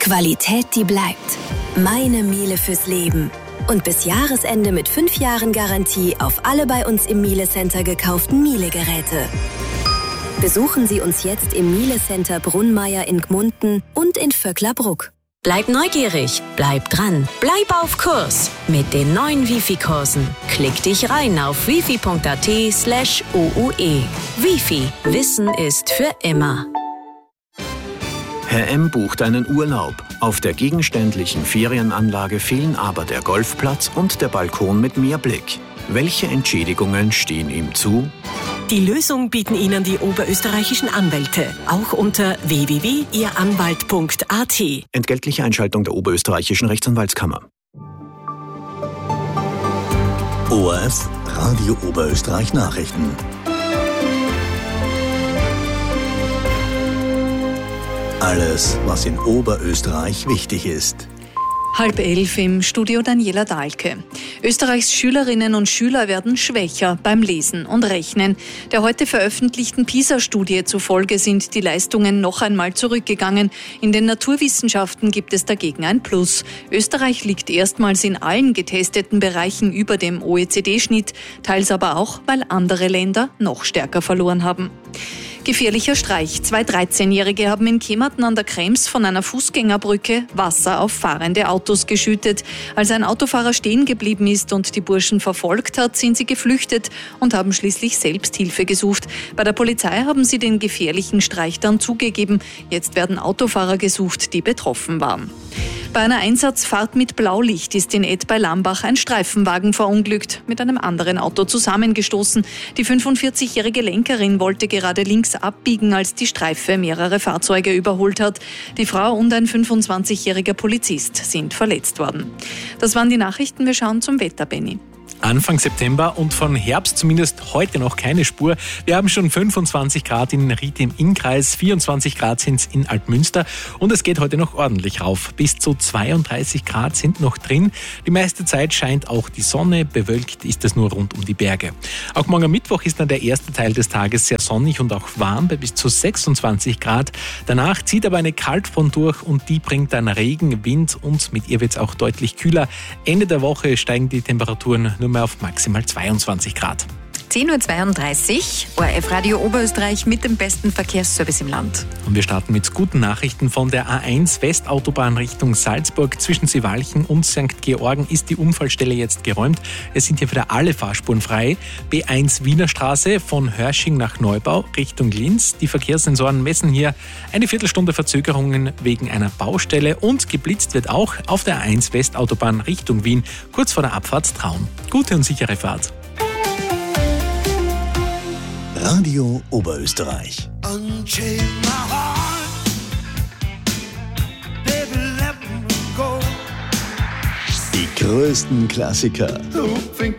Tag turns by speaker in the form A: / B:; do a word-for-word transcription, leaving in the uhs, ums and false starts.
A: Qualität, die bleibt. Meine Miele fürs Leben. Und bis Jahresende mit fünf Jahren Garantie auf alle bei uns im Miele Center gekauften Miele-Geräte. Besuchen Sie uns jetzt im Miele Center Brunnmeier in Gmunden und in Vöcklerbruck.
B: Bleib neugierig, bleib dran, bleib auf Kurs mit den neuen Wifi-Kursen. Klick dich rein auf wifi.at slash uue. Wifi, Wissen ist für immer.
C: Herr M. bucht einen Urlaub. Auf der gegenständlichen Ferienanlage fehlen aber der Golfplatz und der Balkon mit Meerblick. Welche Entschädigungen stehen ihm zu?
D: Die Lösung bieten Ihnen die oberösterreichischen Anwälte, auch unter w w w punkt ihr anwalt punkt a t.
C: Entgeltliche Einschaltung der oberösterreichischen Rechtsanwaltskammer.
E: O R F Radio Oberösterreich Nachrichten. Alles, was in Oberösterreich wichtig ist.
F: Halb elf im Studio Daniela Dahlke. Österreichs Schülerinnen und Schüler werden schwächer beim Lesen und Rechnen. Der heute veröffentlichten PISA-Studie zufolge sind die Leistungen noch einmal zurückgegangen. In den Naturwissenschaften gibt es dagegen ein Plus. Österreich liegt erstmals in allen getesteten Bereichen über dem O E C D-Schnitt, teils aber auch, weil andere Länder noch stärker verloren haben. Gefährlicher Streich. Zwei dreizehnjährige haben in Kematen an der Krems von einer Fußgängerbrücke Wasser auf fahrende Autos geschüttet. Als ein Autofahrer stehen geblieben ist und die Burschen verfolgt hat, sind sie geflüchtet und haben schließlich selbst Hilfe gesucht. Bei der Polizei haben sie den gefährlichen Streich dann zugegeben. Jetzt werden Autofahrer gesucht, die betroffen waren. Bei einer Einsatzfahrt mit Blaulicht ist in Ed bei Lambach ein Streifenwagen verunglückt, mit einem anderen Auto zusammengestoßen. Die fünfundvierzigjährige Lenkerin wollte gerade links abbiegen, als die Streife mehrere Fahrzeuge überholt hat. Die Frau und ein fünfundzwanzigjähriger Polizist sind verletzt worden. Das waren die Nachrichten. Wir schauen zum Wetter, Benni.
G: Anfang September und von Herbst zumindest heute noch keine Spur. Wir haben schon fünfundzwanzig Grad in Ried im Innkreis, vierundzwanzig Grad sind es in Altmünster und es geht heute noch ordentlich rauf. Bis zu zweiunddreißig Grad sind noch drin. Die meiste Zeit scheint auch die Sonne, bewölkt ist es nur rund um die Berge. Auch morgen am Mittwoch ist dann der erste Teil des Tages sehr sonnig und auch warm bei bis zu sechsundzwanzig Grad. Danach zieht aber eine Kaltfront durch und die bringt dann Regen, Wind und mit ihr wird es auch deutlich kühler. Ende der Woche steigen die Temperaturen nur mehr auf maximal zweiundzwanzig Grad.
F: zehn Uhr zweiunddreißig, O R F Radio Oberösterreich mit dem besten Verkehrsservice im Land.
G: Und wir starten mit guten Nachrichten von der A eins Westautobahn Richtung Salzburg. Zwischen Seewalchen und Sankt Georgen ist die Unfallstelle jetzt geräumt. Es sind hier wieder alle Fahrspuren frei. B eins Wiener Straße von Hörsching nach Neubau Richtung Linz. Die Verkehrssensoren messen hier eine Viertelstunde Verzögerungen wegen einer Baustelle und geblitzt wird auch auf der A eins Westautobahn Richtung Wien, kurz vor der Abfahrt Traun. Gute und sichere Fahrt.
E: Radio Oberösterreich. Die größten Klassiker